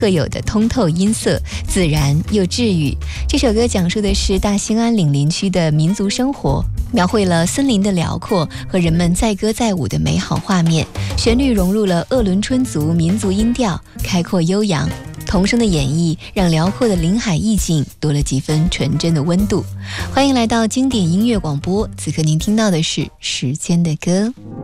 各有的通透音色，自然又治愈。这首歌讲述的是大兴安岭林区的民族生活，描绘了森林的辽阔和人们载歌载舞的美好画面。旋律融入了鄂伦春族民族音调，开阔悠扬。童声的演绎让辽阔的林海意境多了几分纯真的温度。欢迎来到经典音乐广播，此刻您听到的是时间的歌。